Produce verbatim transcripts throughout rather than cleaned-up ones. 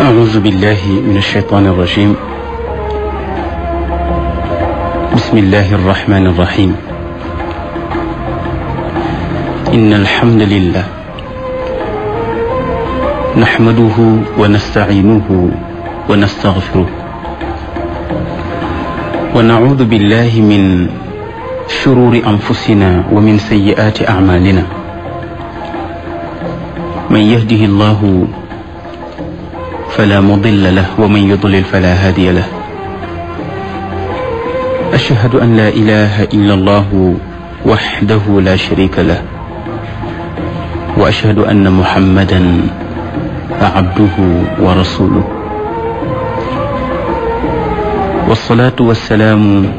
أعوذ بالله من الشيطان الرجيم. بسم الله الرحمن الرحيم. إن الحمد لله نحمده ونستعينه ونستغفره ونعوذ بالله من شرور أنفسنا ومن سيئات أعمالنا. من يهده الله فلا مضل له ومن يضلل فلا هادي له. أشهد أن لا إله إلا الله وحده لا شريك له وأشهد أن محمدا عبده ورسوله. والصلاة والسلام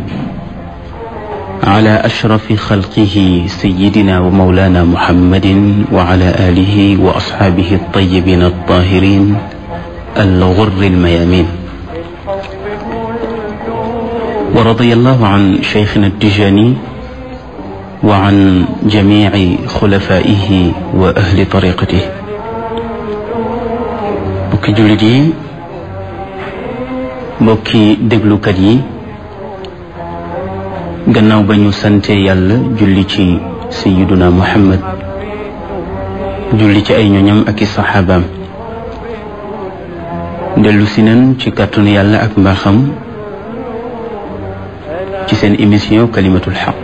على أشرف خلقه سيدنا ومولانا محمد وعلى آله وأصحابه الطيبين الطاهرين الغر الميامين. ورضي الله عن شيخنا التجاني وعن جميع خلفائه وأهل طريقته. بكي جلدي بكي دبلوكات yi gannaaw ba ñu sante yàlla julli ci sayyiduna Muhammad julli ci ay ñoñam ak i saxaabaam dellu si nan ci kàttanu yàlla ak mbaaxam ci seen émission kalimatul xaq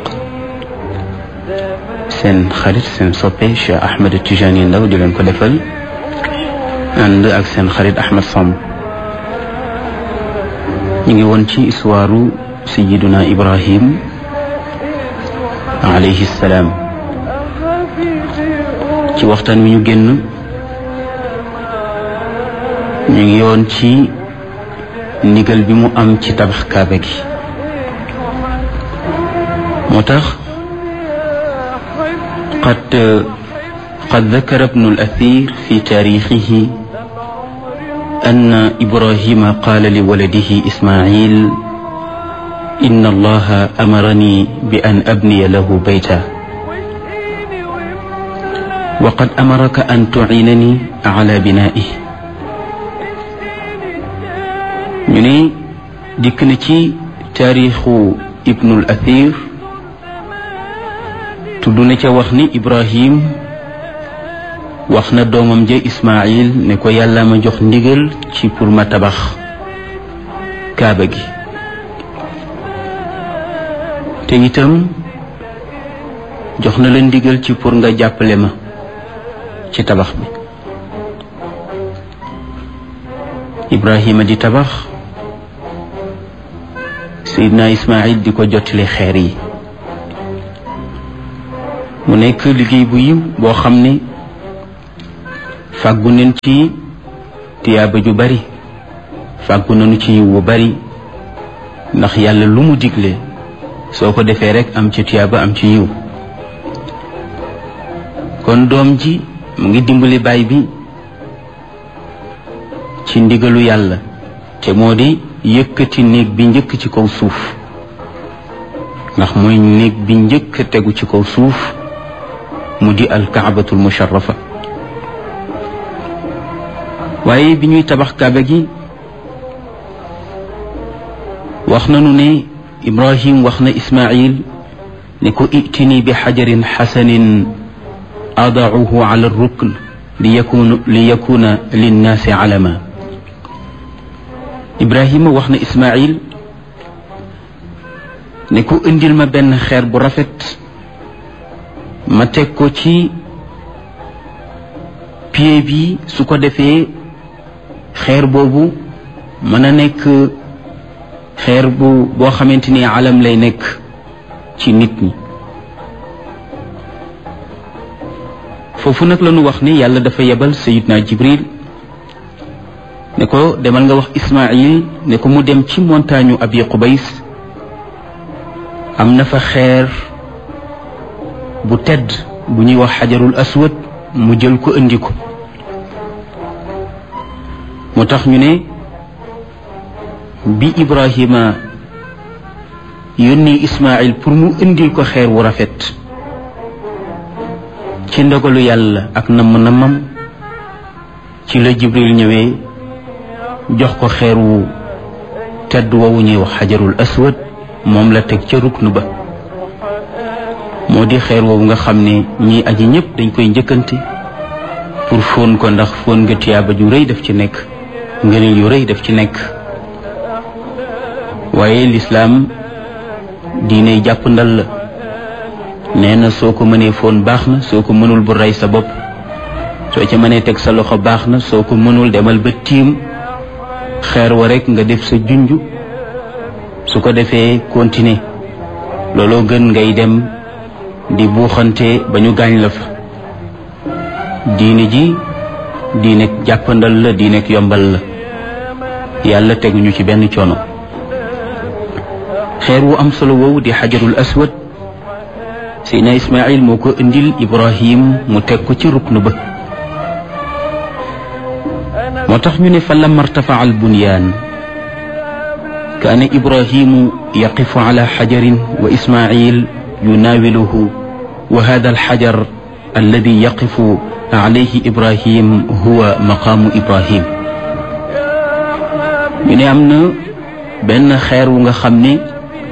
seen xarit seen soppe Cheikh Ahmed Tijani Ndaw di leen ko defal ànd ak seen xarit Ahmed Samb. ñu ngi woon ci histoire sayyiduna Ibrahim alayhi salaam. ci waxtaan wi ñu génn ñu ngi woon ci ndigal bi mu am ci tabax kaaba gi. moo tax qad qad dakara ibnu al-Athir fi taarixihi anna Ibrahima qaala li waladihi Ismail inna allaha amarani bi an abniya lahu bayta wa qad amaraka an tu'inani ala binaa'ihi. ñu ne dikk na ci taarixu Ibnul Athir tudd na ca wax ni Ibrahim wax na doomam ja Ismail ne ko yàlla ma jox ndigal ci pour ma tabax kaaba gi te itam jox na la ndigal ci pour nga jàppale ma ci tabax bi. Ibrahima di tabax Seydina Ismail di ko jottali xeer yi. mu nekk liggéey bu yiw boo xam ne fàggu nañ ci tiyaaba ju bari fàggu nañu ci yiw bu bari ndax yàlla lu mu digle soo ko defee rekk am ci tiyaaba am ci yiw. kon doom ji mu ngi dimbali baay bi ci ndigalu yàlla te moo di yëkkati néeg bi njëkk ci kaw suuf ndax mooy néeg bi njëkk tegu ci kaw suuf mu di alkaabatul musharrafa. waaye bi ñuy tabax kaaba gi wax nañu ne Ibrahim wax na Ismail ne ko itini bi xajarin xasanin adauhu ala rukn li yakuna li yakuna linnaasi alama. Ibrahima wax na Ismail ne ko indil ma benn xeer bu rafet ma teg ko ci pied bi su ko defee xeer boobu mën a nekk xeer bu boo xamante ni alam lay nekk ci nit ñi. foofu nag la ñu wax ni yàlla dafa yebal Sayyidna Jibril ne ko demal nga wax Ismail ne ko mu dem ci montagne Abi Qubays am na fa xeer bu tedd bu ñuy wax xajarul aswad mu jël ko indi ko. moo tax ñu ne bi Ibrahima yónni Ismail pour mu indil ko xeer wu rafet ci ndogalu yàlla ak namm nammam ci la Jibril ñëwee jox ko xeer wu tedd woowu ñuy wax xajarul aswad moom la teg ca ruknu ba moo di xeer woowu nga xam ne ñii aji ñëpp dañ koy njëkkante pour fóon ko ndax fóon nga tiyaaba ju rëy daf ci nekk ngëneel yu rëy daf ci nekk waaye lislaam diine jàpp ndal la nee na soo ko mënee fóon baax na soo ko mënul bu rey sa bopp soo ca mënee teg sa loxo baax na soo ko mënul demal ba tiim xeer wa rek nga def sa junj su ko defee continuer looloo gën ngay dem di buuxante ba ñu gaañ la fa diine ji diine jàppandal la diine yombal la yàlla teguñu ci benn coono xeer wu am solo woowu di xajarul aswad Seydina Ismaïl moo ko indil Ibrahim mu teg ko ci ruknu ba moo tax ñu ne fa lamma irtafaa al bunyaan kaana Ibrahimu yaqifu ala xajarin wa Ismaïl yunaawiluhu wa hada alxajar alladi yaqifu alayhi Ibrahim huwa maqaamu Ibrahim ñu ne am na benn xeer wu nga xam ne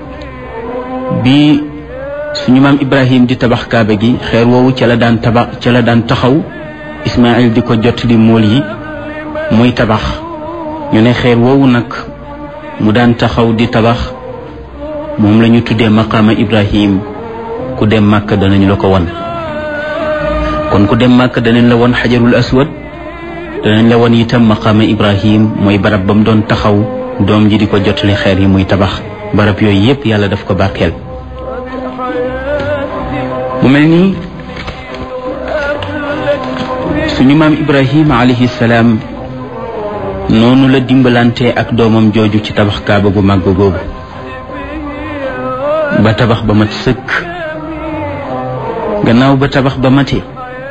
bi suñu maam Ibrahim di tabax kaaba gi xeer woowu ca la daan tabax ca la daan taxaw Ismaïl di ko jot li mool yi muy tabax ñu ne xeer woowu nag mu daan taxaw di tabax moom la ñu tuddee maqaama Ibrahim ku dem Màkka danañ la ko won kon ku dem Màkka danañ la won xajarul aswad danañ la won itam maqaama Ibrahim mooy barab ba mu doon taxaw doom ji di ko jotali xeer yi muy tabax barab yooyu yépp yàlla daf ko barkeel mu mel ni suñu maam Ibrahim alayhi salaam noonu la dimbalante ak doomam jooju ci tabax kaaba gu màgg googu ba tabax ba mat sëkk gannaaw ba tabax ba mate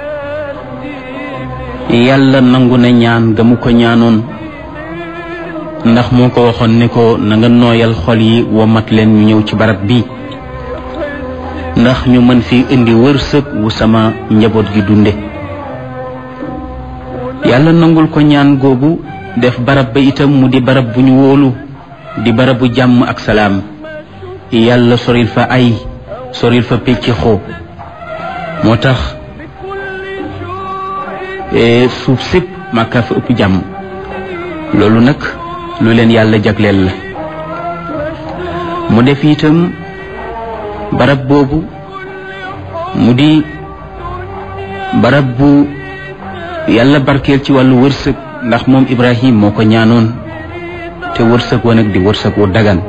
yàlla nangu na ñaan ga mu ko ñaanoon ndax moo ko waxoon ne ko na nga nooyal xol yi wa mat leen ñu ñëw ci barab bi ndax ñu mën fi indi wërsëg wu sama njaboot gi dunde yàlla nangul ko ñaan googu def barab ba itam mu di barab bu ñu wóolu di barab bu jàmm ak salaam yàlla soril fa ay soril fa pecc xoo moo tax suuf sépp Makka fa ëpp jàmm loolu nag lu leen yàlla jagleel la mu def itam barab boobu mu di barab bu yàlla barkeel ci wàllu wërsëg ndax moom Ibrahim moo ko ñaanoon te wërsëg wa nag di wërsëg wu dagan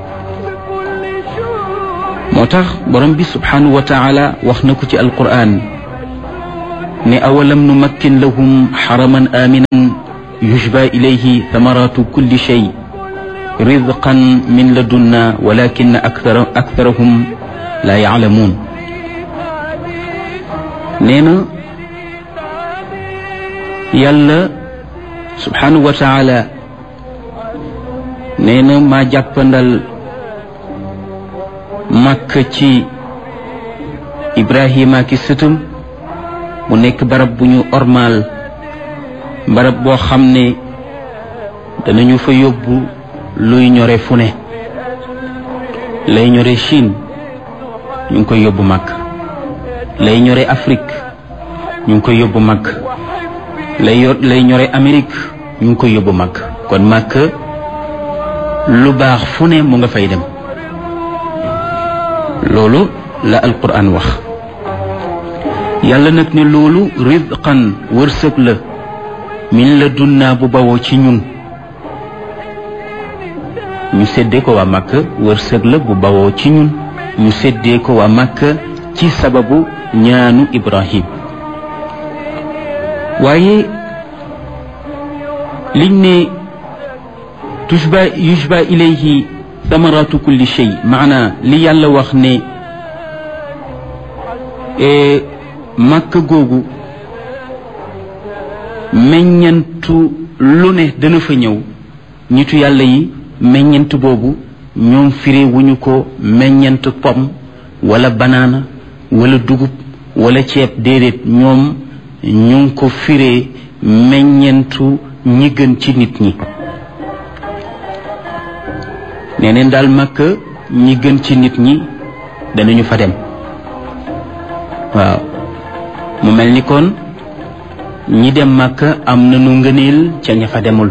moo tax borom bi subhanahu wa taala wax na ko ci alquran ne awalam numakkin lahum xaraman aminan yujba ilayhi thamaratu kulli shay rizqan min ladunna walakin akthara aktharahum la ya'lamun nee na yàlla subhanahu wa taala nee na maa jàppandal Makka ci Ibrahima ki sëtam mu nekk barab bu ñu ormaal barab boo xam ne danañu fa yóbbu luy ñore fu ne lay ñore Chine ñu ngi koy yóbbu Makka lay ñore Afrique ñu ngi koy yóbbu Makka lay yor lay ñore Amérique ñu ngi koy yóbbu Makka kon Makka lu baax fu ne mu nga fay dem loolu la alquran wax yàlla nag ne loolu rizqan wërsëg la min la dunnaa bu bawoo ci ñun ñu séddee ko waa Makka wërsëg la bu bawoo ci ñun ñu séddee ko waa Makka ci sababu ñaanu Ibrahim waaye liñ ne tujba yujba ilayhi thamaratu kulli shay maana li yàlla wax ne Makka googu meññantu lu ne dana fa ñëw nitu yàlla yi meññant boobu ñoom firé wuñu ko meññant pom wala banaana wala dugub wala ceeb déedéet ñoom ñu ngi ko firé meññantu ñi gën ci nit ñi nee neen daal Makka ñi gën ci nit ñi danañu fa dem waaw mu mel ni kon ñi dem Makka am nañu ngëneel ca ña fa demul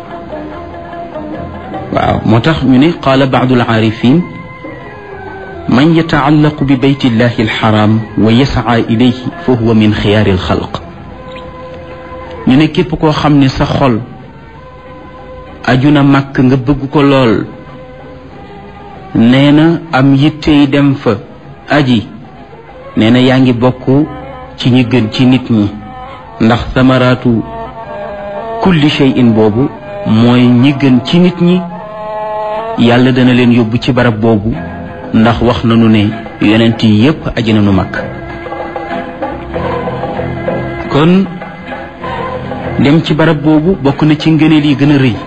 waaw moo tax ñu ne qaala baadu al-aarifin man yataallaqu bi bayti llahi alxaram wa yasaa ilayhi fa huwa min xiyaari alxalq ñu ne képp koo xam ne sa xol aju na màkk nga bëgg ko lool nee na am yittey dem fa aji nee na yaa ngi bokk ci ñi gën ci nit ñi ndax samaraatu kulli shay'in boobu mooy ñi gën ci nit ñi yàlla dana leen yóbbu ci barab boobu ndax wax nañu ne yonent yi yépp aji nañu mag kon dem ci barab boobu bokk na ci ngëneel yi gën a rëy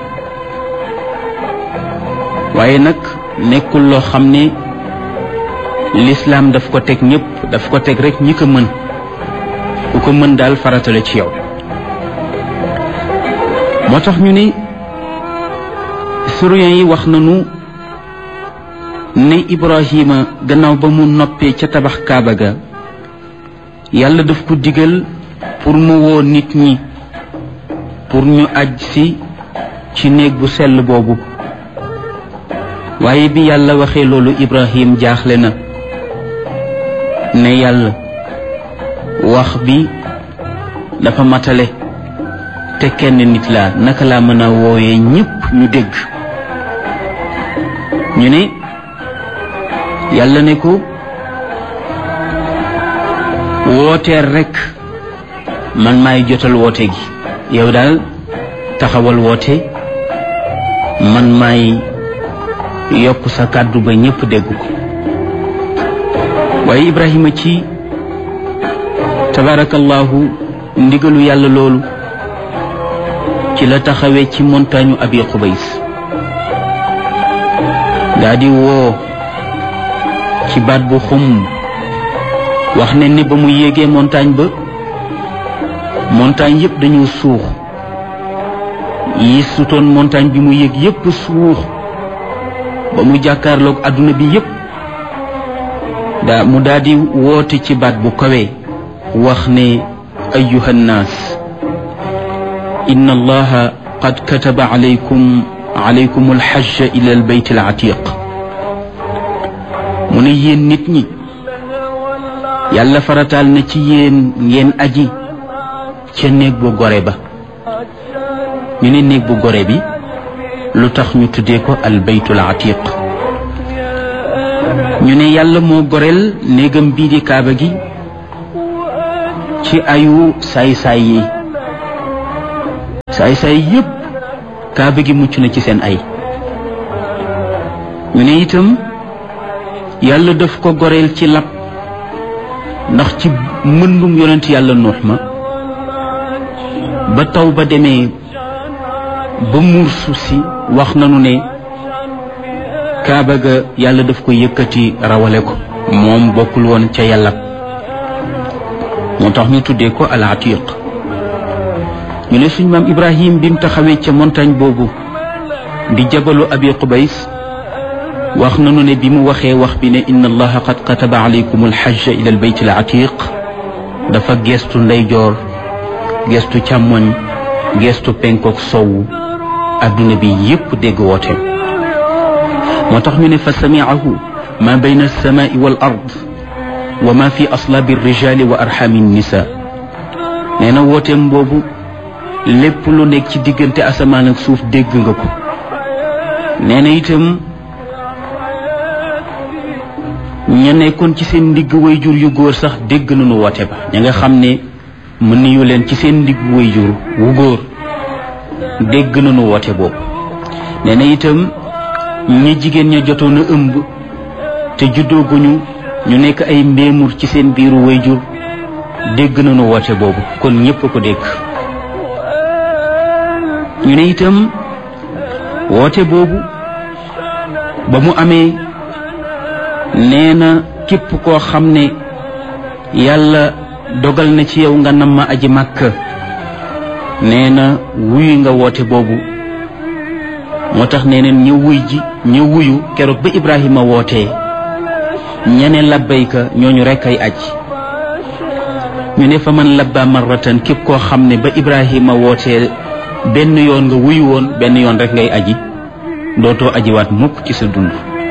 waaye nag nekkul loo xam ne lislaam daf ko teg ñépp daf ko teg rek ñi ko mën ku ko mën daal faratale ci yow moo tax ñu ne historiens yi wax nañu ne Ibrahima gannaaw ba mu noppee ca tabax kaaba ga yàlla daf ko digal pour mu woo nit ñi pour ñu aj si ci néeg bu sell boobu waaye bi yàlla waxee loolu Ibrahim jaaxle na ne yàlla wax bi dafa matale te kenn nit laa naka laa mën a wooyee ñépp ñu dégg ñu ne yàlla ne ko wooteel rekk man maay jotal woote gi yow daal taxawal woote man maay yokk sa kàddu ba ñépp dégg ko waaye Ibrahima ci tabarakallahu ndigalu yàlla loolu ci la taxawee ci montagne Abi Qubays daa di woo ci baat bu xum wax ne ni ba mu yéegee montagne ba montagne yépp dañu suux yi sutoon montagne bi mu yéeg yépp suux ba mu jàkkaarloog adduna bi yépp daa mu daal di woote ci baat bu kawe wax ne ayyuha nnaas inna allaha qad kataba alaykum alaykum alxajja ila albayt alatiq mu ne yéen nit ñi yàlla farataal na ci yéen ngeen aji ca néeg bu gore ba ñu ne néeg bu gore bi lu tax ñu tuddee ko albaytul atiq ñu ne yàlla moo goreel néegam bii di kaaba gi ci ayu saay-saay yi saay-saay yépp kaaba gi mucc na ci seen ay ñu ne itam yàlla daf ko goreel ci lab ndax ci mëndum yonent yàlla nuux ma ba taw ba demee ba muur suuf si wax nanu ne kaaba ga yàlla daf ko yëkkati rawale ko moom bokkul woon ca yàlla moo tax ñu tuddee ko al atiq ñu ne suñ maam Ibrahim bi mu taxawee ca montagne boobu di jabalu Abi Qubays wax nanu ne bi mu waxee wax bi ne inna allaha qad kataba alaykum alxajja ila albayt al atiq dafa gestu ndeyjoor gestu càmmoñ gestu penkook sowu adduna bi yépp dégg woote moo tax ñu ne fa samiahu ma bayna alsamai wal ard wa ma fi aslaabi alrijali wa arxami nisa nee na wooteem boobu lépp lu nekk ci diggante asamaan ak suuf dégg nga ko nee na itam ña nekkoon ci seen ndigg wayjur yu góor sax dégg nañu woote ba ña nga xam ne mën nañu leen ci seen ndigg wayjur wu góor dégg nañu woote boobu nee na itam ñi jigéen ña jotoon a ëmb te juddooguñu ñu nekk ay mbéemur ci seen biiru wayjur dégg nañu woote boobu kon ñépp a ko dégg ñu ne itam woote boobu ba mu amee nee na képp koo xam ne yàlla dogal na ci yow nga nam ma aji màkk nee na wuyu nga woote boobu moo tax nee neen ñu wuy ji ñu wuyu keroog ba Ibrahima wootee ñeneen labbayka ñooñu rekk ay aj ñu ne fa man labba marratan képp koo xam ne ba Ibrahima wootee benn yoon nga wuyu woon benn yoon rek ngay aji dootoo ajiwaat mukk ci sa dund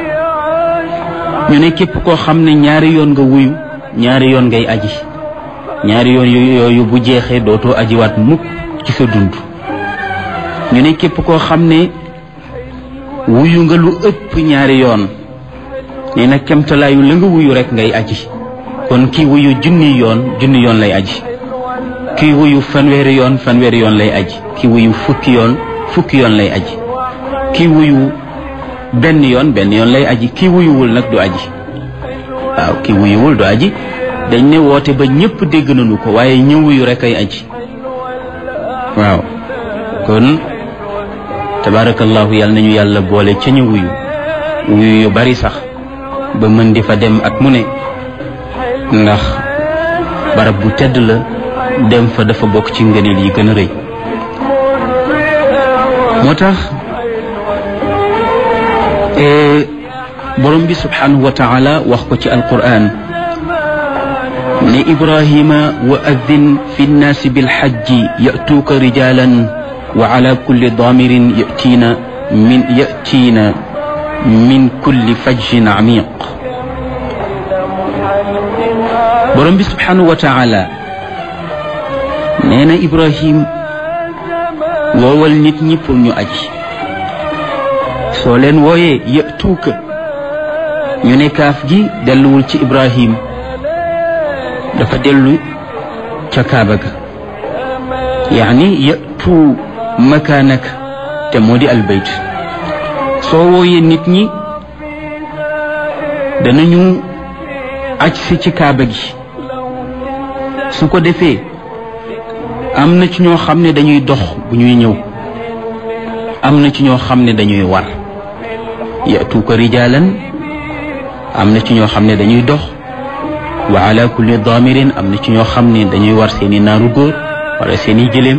ñu ne képp koo xam ne ñaari yoon nga wuyu ñaari yoon ngay aji ñaari yoon yooyu bu jeexee dootoo ajiwaat mukk ci sa dund ñu ne képp koo xam ne wuyu nga lu ëpp ñaari yoon nee na kemtalaayu la nga wuyu rek ngay aji kon kii wuyu junni yoon junni yoon lay aji kii wuyu fanweeri yoon fanweeri yoon lay aji kii wuyu fukki yoon fukki yoon lay aji kii wuyu benn yoon benn yoon lay aji kii wuyuwul nag du aji waaw kii wuyuwul du aji dañ ne woote ba ñëpp dégg nañu ko waaye ñi wuyu rek ay aji waaw kon tabarakallahu yàlla nañu yàlla boole ca ñu wuyu wuyu yu bari sax ba mën di fa dem at mu ne ndax barab bu tedd la dem fa dafa bokk ci ngëneel yi gën a rëy moo tax borom bi subhanahu wa taala wax ko ci alquran ne Ibrahima wa addin fi nnaasi bilxajji yatuuka rijalan wa ala kulli daamirin yatiina min yatiina min kulli fajjin amiq borom bi subhanahu wa taala nee na Ibrahim woowal nit ñi pour ñu aji soo leen wooyee yatuuka ñu ne kaaf gi delluwul ci Ibrahim dafa dellu ca Kaaba ga yaani yatu makaanak te moo di albayt soo wooyee nit ñi danañu aj si ci Kaaba gi su ko defee am na ci ñoo xam ne dañuy dox bu ñuy ñëw am na ci ñoo xam ne dañuy war yatuuka rijaalan am na ci ñoo xam ne dañuy dox wa ala kulli daamirin am na ci ñoo xam ne dañuy war seeni naaru góor wala seeni gëléem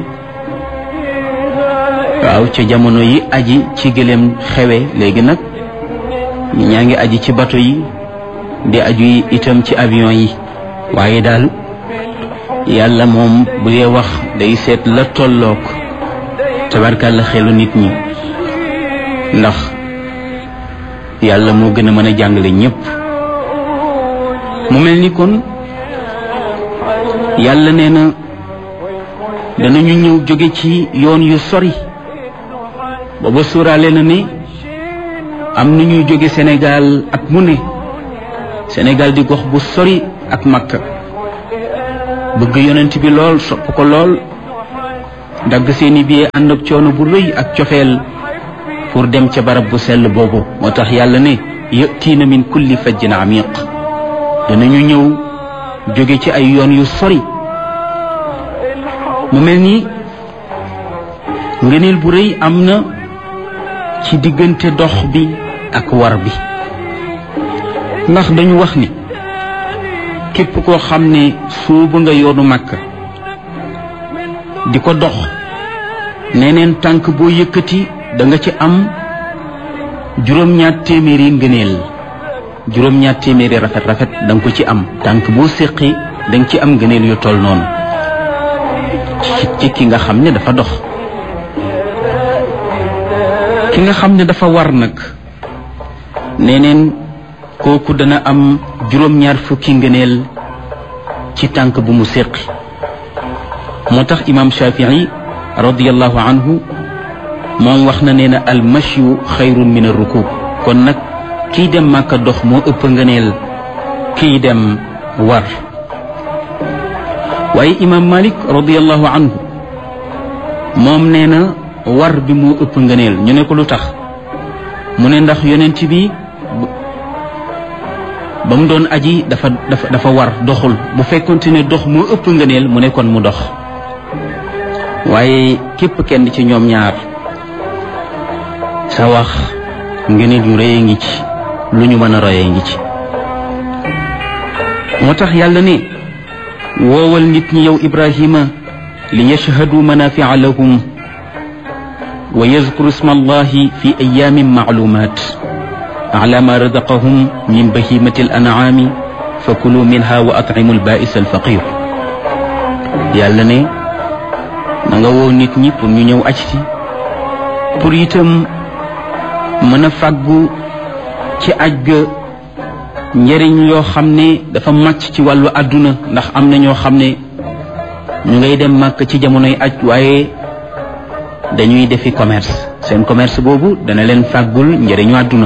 waaw ca jamono yi aji ci gëléem xewe léegi nag ñaa ngi aji ci bato yi di aju yi itam ci avion yi waaye daal yàlla moom bu dee wax day seet la tollook tabarkàlla xelu nit ñi ndax yàlla moo gën a mën a jàngale ñépp mu mel ni kon yàlla nee na danañu ñëw jóge ci yoon yu sori booba suuraale na ne am na ñuy jóge Sénégal at mu ne Sénégal di gox bu sori ak Makka bëgg yonent bi lool sopp ko lool dagg seeni billet ànd ak coono bu rëy ak cofeel pour dem ca barab bu sell boobu moo tax yàlla ne yatiina min kulli fajjin amiq danañu ñëw jóge ci ay yoon yu sori mu mel ni ngëneel bu rëy am na ci diggante dox bi ak war bi ndax dañu wax ni képp koo xam ne suubu nga yoonu Makka di ko dox neneen tànk boo yëkkati da nga ci am juróom-ñaar téeméeri ngëneel juróom-ñaar téeméeri rafet rafet da nga ko ci am tànk boo séqi da nga ci am ngëneel yu toll noonu ci ki nga xam ne dafa dox ki nga xam ne dafa war nag neneen kooku dana am juróom-ñaar fukki ngëneel ci tànk bu mu séqi moo tax imam Shafii radiyallahu anhu moom wax na nee na al mashyu xayrun min ar rukub kon nag kii dem Màkka dox moo ëpp ngëneel kii dem war waaye imam Malik radiyallahu anhu moom nee na war bi moo ëpp ngëneel ñu ne ko lu tax mu ne ndax yonent bi ba mu doon aji dafa dafa dafa war doxul bu fekkonte ne dox moo ëpp ngëneel mu ne kon mu dox waaye képp kenn ci ñoom ñaar sa wax ngëneel yu rëy ngi ci lu ñu mën a royee ngi ci moo tax yàlla ne woowal nit ñi yow Ibrahima li yashhadu manafia lahum wa yazkuru isma allahi fi ayamin maalumat ala ma razaqahum min bahimati al an'ami fa kulu minha wa at'imu al ba'is al faqir yàlla ne na nga woo nit ñi pour ñu ñëw aj si pour itam mën a fàggu ci aj ga njëriñ yoo xam ne dafa màcc ci wàllu àdduna ndax am na ñoo xam ne ñu ngay dem màkk ci jamonoy aj waaye dañuy defi commerce seen commerce boobu dana leen fàggul njëriñu àdduna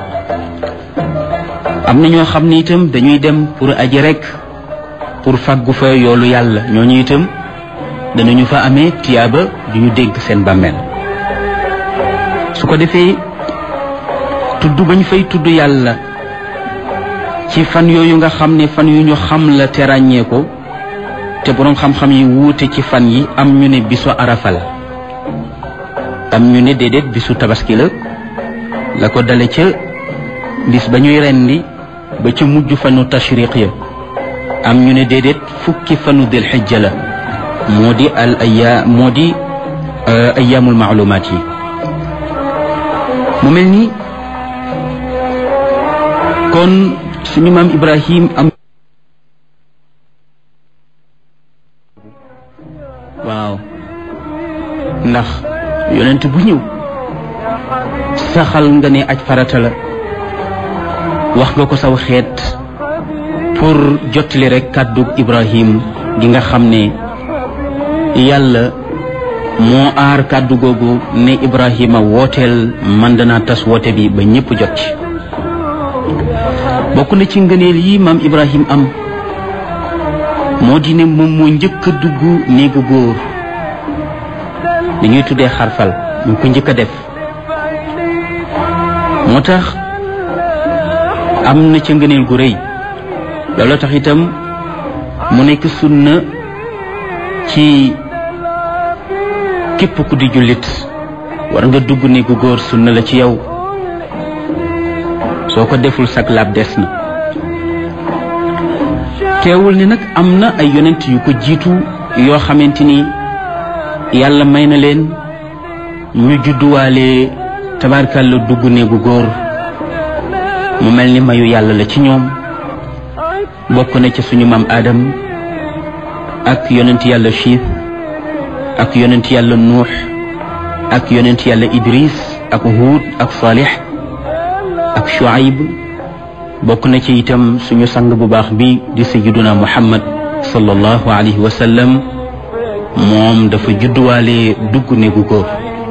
am na ñoo xam ne itam dañuy dem pour aji rek pour fàggu fa yoolu yàlla ñooñu itam danañu fa amee tiyaaba du ñu dégg seen bàmmeel su ko defee tudd bañ fay tudd yàlla ci fan yooyu nga xam ne fan yu ñu xam la te ràññee ko te boroom xam-xam yi wuute ci fan yi am ñu ne bisu arafa la am ñu ne déedéet bisu tabaski la la ko dale ca bis ba ñuy rendi ba ca mujj fanu tashriq ya am ñu ne déedéet fukki fanu dil xijja la moo di al aya moo di ayaamul maalumaat yi mu mel ni kon suñu maam Ibrahim am waaw ndax yonent bu ñëw saxal nga ne aj farata la wax nga ko saw xeet pour jottali rek kàddu Ibrahim gi nga xam ne yàlla moo aar kàddu googu ne Ibrahima wooteel man danaa tas woote bi ba ñëpp jot ci bokk na ci ngëneel yi maam Ibrahim am moo di ne moom moo njëkk a dugg néegu góor li ñuy tuddee xarfal ñu ko njëkk a def moo tax am na ca ngëneel gu rëy loolu tax itam mu nekk sunna ci képp ku di jullit war nga dugg néegu góor sunna la ci yow soo ko deful sag laab des na teewul ni nag am na ay yonent yu ko jiitu yoo xamante ni yàlla may na leen ñu judduwaale tabarkàlla dugg néegu góor mu mel ni mayu yàlla la ci ñoom bokk na ci suñu maam Adam ak yonent yàlla Chiis ak yonent yàlla Nuux ak yonent yàlla Idris ak Huud ak Salih ak Shuayb bokk na ci itam suñu sang bu baax bi di sayyiduna Muhammad sallallahu alayhi wa sallam moom dafa judduwaale dugg néegu góor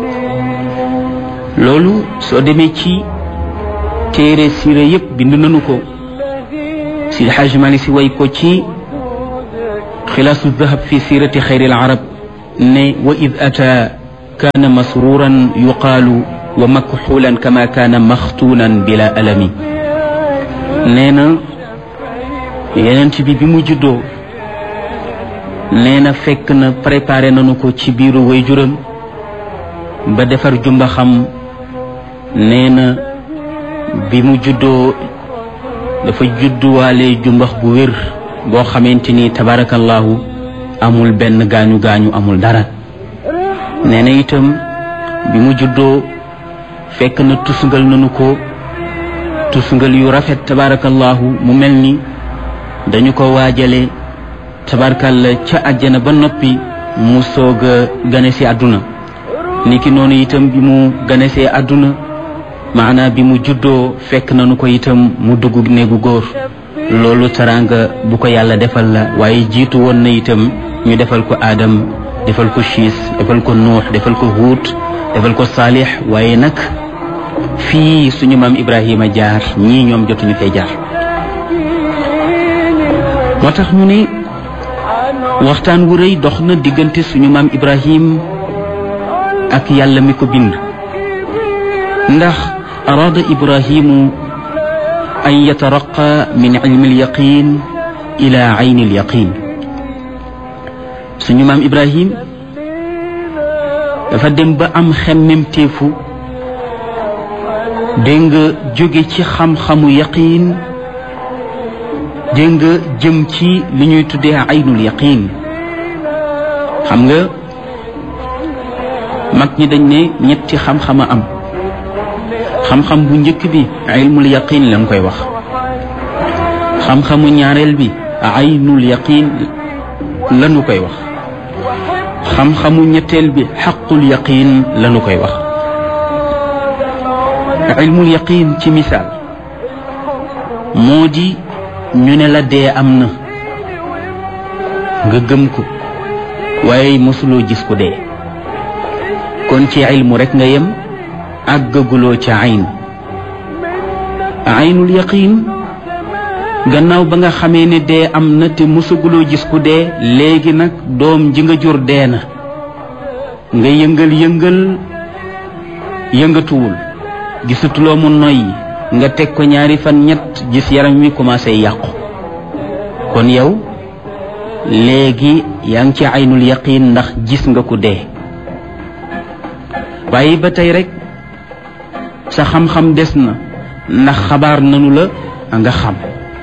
loolu soo demee ci téere siira yépp bind nañu ko si Hajj Maalik Si way ko ci xilaasu dahab fi siirati xayril arab ne wa id ata kaana masruuran yuqaalu wa makxuulan kama kaana maxtuunan bila alami nee na yenent bi bi mu juddoo nee na fekk na préparé nañu ko ci biiru waajuram ba defar jumba xam nee na bi mu juddoo dafa judduwaale jumbax bu wér boo xamante ni tabarakallahu amul benn gaañu gaañu amul dara nee na itam bi mu juddoo fekk na tusngal nañu ko tusngal yu rafet tabarakallahu mu mel ni dañu ko waajale tabarakalla ca àjjana ba noppi mu soog a gane si àdduna niki noonu itam bi mu gane see àdduna maanaa bi mu juddoo fekk nañu ko itam mu dugg néegu góor loolu teraanga bu ko yàlla defal la waaye jiitu woon na itam ñu defal ko Adam defal ko Chiis defal ko Nuux defal ko Huud defal ko Saalix waaye nag fii suñu maam Ibrahima jaar ñii ñoom jotuñu fay jaar moo tax ñu ne waxtaan wu rëy dox na diggante suñu maam Ibrahim ak yàlla mi ko bind ndax araada Ibrahimu an yataraqa min ilmi alyaqin ila ayni alyaqin suñu maam Ibrahim dafa dem ba am xemmem teefu dégg nga jóge ci xam-xamu yaqin dégg nga jëm ci li ñuy tuddee aynul yaqin xam nga mag ñi dañ ne ñetti xam-xama am xam-xam bu njëkk bi ilmul yaqin lañ koy wax xam-xamu ñaareel bi aynul yaqin lañu koy wax xam-xamu ñetteel bi xaqul yaqin lañu koy wax ilmul yaqin ci misaal moo di ñu ne la dee am na nga gëm ko waaye mosuloo gis ko dee kon ci ilmu rek nga yem àggaguloo ca ayn aynul yaqin gannaaw ba nga xamee ne dee am na te mosaguloo gis ku dee léegi nag doom ji nga jur dee na nga yëngal yëngal yëngatuwul gisatuloo mu noyyi nga teg ko ñaari fan ñett gis yaram wi commencé yàqu kon yow léegi yaa ngi ci aynul yaqin ndax gis nga ku dee waaye ba tey rek sa xam-xam des na ndax xabaar nanu la nga xam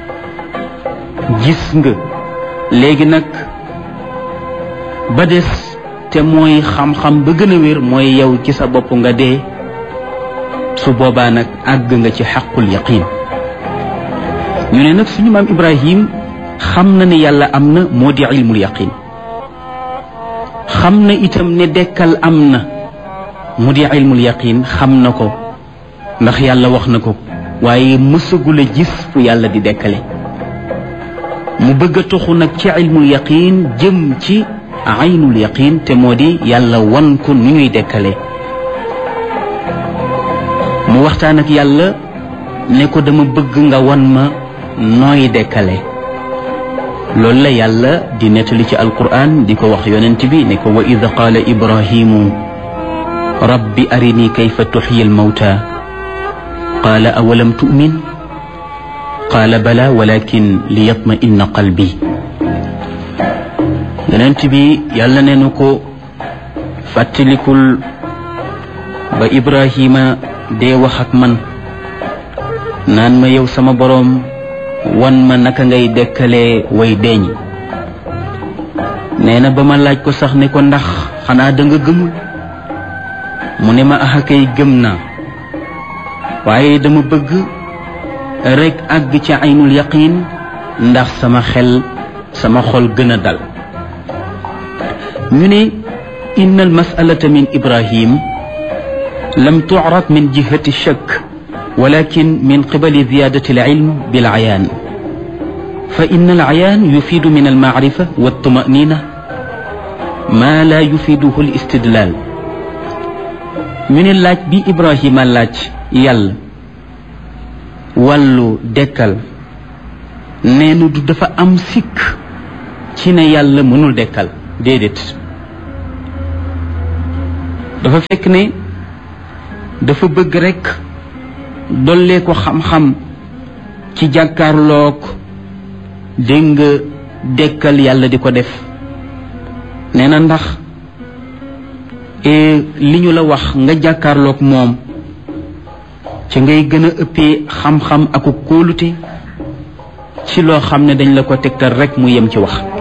gis nga léegi nag ba des te mooy xam-xam ba gën a wér mooy yow ci sa bopp nga dee su boobaa nag àgg nga ci xaqul yaqin ñu ne nag suñu maam Ibrahim xam na ne yàlla am na moo di ilmul yaqin xam na itam ne dekkal am na mu di ilmul yaqin xam na ko ndax yàlla wax na ko waaye mësagul a gis fu yàlla di dekkale mu bëgg a toxu nag ci ilmul yaqin jëm ci aynul yaqin te moo di yàlla wan ko nu ñuy dekkale mu waxtaan ak yàlla ne ko dama bëgg nga wan ma nooy dekkale loolu la yàlla di nettali ci alquran di ko wax yonent bi ne ko wa id qaala ibrahimu rabbi arini kayfa tuxyi almawta qaala awalam tu'min qaala bala walakin liyatma'inna qalbi yonent bi yàlla ne na ko fàttalikul ba Ibrahima dee wax ak man naan ma yow sama boroom wan ma naka ngay dekkalee way deeñ nee na ba ma laaj ko sax ne ko ndax xanaa da nga gëmul mu ne ma axa kay gëm naa waaye dama bëgg rek àgg ci aynul yaqin ndax sama xel sama xol gën a dal ñu ne inna al mas'alata min Ibrahim lam tu'rad min jihati shakk ولكن من قبل زيادة العلم بالعيان فإن العيان يفيد من المعرفة والطمأنينة ما لا يفيده الاستدلال من اللاج بي إبراهيم اللاج يال والو دكال نينو دفا أم سك كينا يال منول دكال ديدت دفا فكني دفا bëgg rek dollee ko xam-xam ci jàkkaarloog dégg nga dekkal yàlla di ko def nee na ndax li ñu la wax nga jàkkaarloog moom ci ngay gën a ëppee xam-xam ak kóolute ci loo xam ne dañ la ko tegtal rek mu yem ci wax